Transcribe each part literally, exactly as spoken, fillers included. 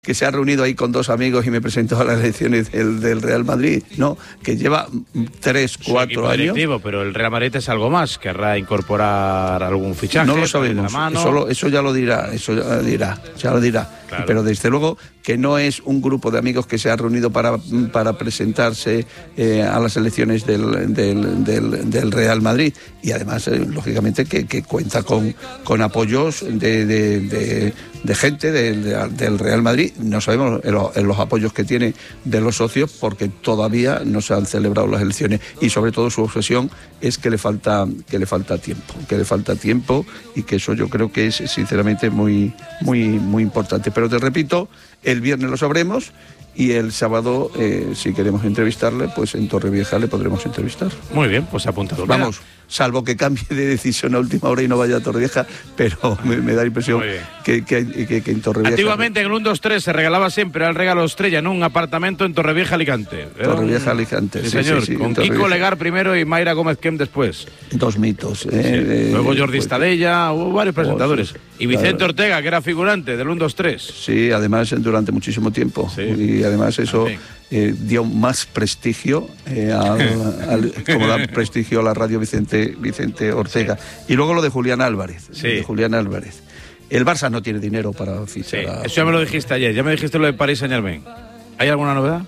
que se ha reunido ahí con dos amigos y me presentó a las elecciones del, del Real Madrid, no, que lleva tres, cuatro años. Pero el Real Madrid es algo más, querrá incorporar algún fichaje. No lo sabemos, eso, lo, eso ya lo dirá, eso ya lo dirá, ya lo dirá. Claro. Pero desde luego que no es un grupo de amigos que se ha reunido para, para presentarse eh, a las elecciones del, del, del, del Real Madrid, y además, eh, lógicamente, que, que cuenta con, con apoyos de, de, de, de gente de, de, del Real Madrid. No sabemos en los, en los apoyos que tiene de los socios, porque todavía no se han celebrado las elecciones, y sobre todo su obsesión es que le falta que le falta tiempo, que le falta tiempo y que eso yo creo que es sinceramente muy muy muy importante. Pero te repito, el viernes lo sabremos y el sábado, eh, si queremos entrevistarle, pues en Torrevieja le podremos entrevistar. Muy bien, pues apuntado. Vamos, queda. Salvo que cambie de decisión a última hora y no vaya a Torrevieja, pero me, me da la impresión que, que, que, que en Torrevieja... Antiguamente en el uno dos tres se regalaba siempre el regalo estrella en un apartamento en Torrevieja, Alicante. Torrevieja, Alicante, sí, sí señor, sí, sí, con Kiko Legar primero y Mayra Gómez Kem después. Dos mitos. Eh, sí. eh, Luego Jordi pues, Estadella, hubo varios presentadores. Oh, sí, y Vicente claro. Ortega, que era figurante del uno dos tres. Sí, además durante muchísimo tiempo. Sí. Y además eso... Eh, dio más prestigio eh, al, al, como da prestigio a la radio Vicente Vicente Ortega. Sí. Y luego lo de Julián Álvarez, sí. de Julián Álvarez. El Barça no tiene dinero para fichar. Sí. A... Eso ya me lo dijiste ayer, ya me dijiste lo de Paris Saint-Germain. ¿Hay alguna novedad?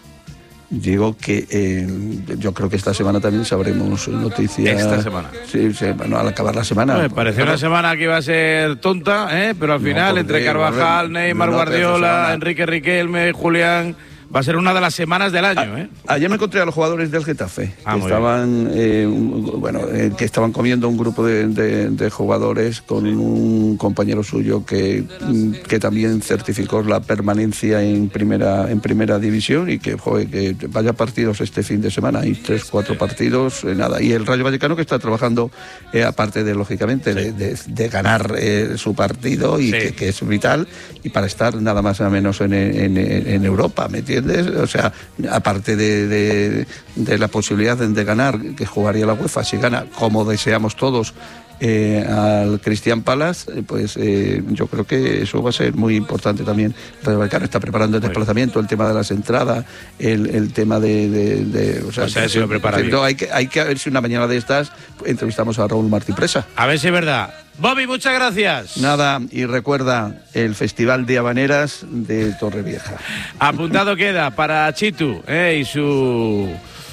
Digo que eh, yo creo que esta semana también sabremos noticias. ¿Esta semana? Sí, sí, bueno, al acabar la semana. Me pareció una semana que iba a ser tonta, ¿eh? Pero al final, no, entre Carvajal, Neymar, no, Guardiola, Enrique Riquelme, Julián... Va a ser una de las semanas del año, ¿eh? Ayer me encontré a los jugadores del Getafe, ah, que estaban, eh, bueno, eh, que estaban comiendo un grupo de, de, de jugadores con un compañero suyo que, que también certificó la permanencia en primera, en primera división, y que, joder, que vaya partidos este fin de semana, hay tres, cuatro sí. partidos, eh, nada. Y el Rayo Vallecano, que está trabajando, eh, aparte de, lógicamente, sí. de, de, de ganar eh, su partido, y sí. que, que es vital, y para estar nada más o menos en, en, en Europa, ¿me entiendes? O sea, aparte de, de, de la posibilidad de, de ganar, que jugaría la UEFA, si gana, como deseamos todos, eh, al Crystal Palace, pues eh, yo creo que eso va a ser muy importante también. Rayo Vallecano está preparando el desplazamiento, el tema de las entradas, el, el tema de... de, de o sea, o sea eso lo prepara bien. Hay que, hay que ver si una mañana de estas entrevistamos a Raúl Martí Presa. A ver si es verdad. Bobby, muchas gracias. Nada, y recuerda el Festival de Habaneras de Torrevieja. Apuntado queda para Chitu, ¿eh? y su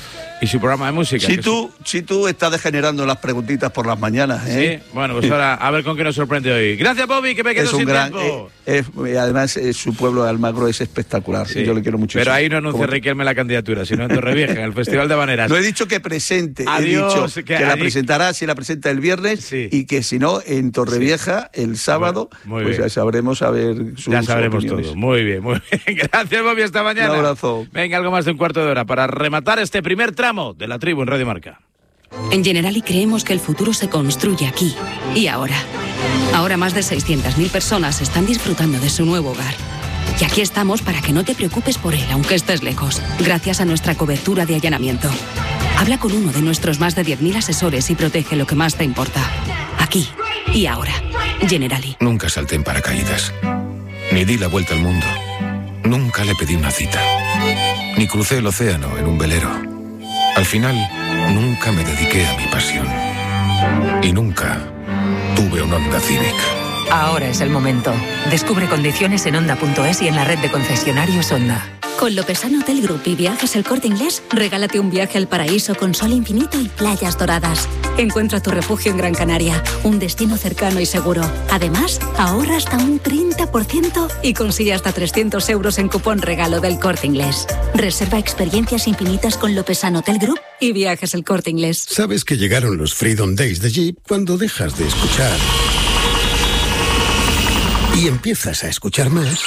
y su programa de música. Chitu, es... Chitu está degenerando las preguntitas por las mañanas, ¿eh? Sí, bueno, pues ahora a ver con qué nos sorprende hoy. Gracias, Bobby, que me quedo es un sin gran, tiempo. Eh, eh, además, eh, su pueblo de Almagro es espectacular, sí. Yo le quiero muchísimo. Pero ahí no anuncia Riquelme la candidatura, sino en Torrevieja, en el Festival de Habaneras. No he dicho que presente, Adiós, he dicho que, que la presentará, si la presenta el viernes, sí. y que si no, en Torrevieja, sí. el sábado, muy pues bien. ya sabremos a ver sus Ya sabremos opiniones. todo. Muy bien, muy bien. Gracias, Bobby, hasta mañana. Un abrazo. Venga, algo más de un cuarto de hora para rematar este primer tramo de La Tribu en Radio Marca. En Generali creemos que el futuro se construye aquí y ahora. Ahora más de seiscientas mil personas están disfrutando de su nuevo hogar. Y aquí estamos para que no te preocupes por él, aunque estés lejos, gracias a nuestra cobertura de allanamiento. Habla con uno de nuestros más de diez mil asesores y protege lo que más te importa. Aquí y ahora. Generali. Nunca salté en paracaídas. Ni di la vuelta al mundo. Nunca le pedí una cita. Ni crucé el océano en un velero. Al final, nunca me dediqué a mi pasión. Y nunca tuve un Honda Civic. Ahora es el momento. Descubre condiciones en Honda punto es y en la red de concesionarios Honda. Con Lopesano Hotel Group y Viajes El Corte Inglés, regálate un viaje al paraíso con sol infinito y playas doradas. Encuentra tu refugio en Gran Canaria, un destino cercano y seguro. Además, ahorra hasta un treinta por ciento y consigue hasta trescientos euros en cupón regalo del Corte Inglés. Reserva experiencias infinitas con Lopesano Hotel Group y Viajes El Corte Inglés. Sabes que llegaron los Freedom Days de Jeep cuando dejas de escuchar y empiezas a escuchar más.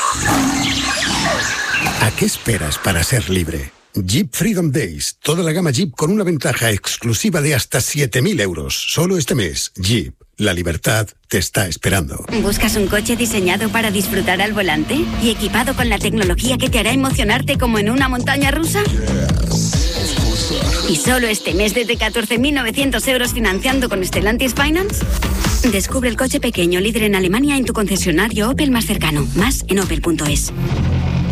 ¿A qué esperas para ser libre? Jeep Freedom Days. Toda la gama Jeep con una ventaja exclusiva de hasta siete mil euros. Solo este mes. Jeep. La libertad te está esperando. ¿Buscas un coche diseñado para disfrutar al volante y equipado con la tecnología que te hará emocionarte como en una montaña rusa? ¿Y solo este mes desde catorce mil novecientos euros financiando con Stellantis Finance? Descubre el coche pequeño líder en Alemania en tu concesionario Opel más cercano. Más en opel punto es.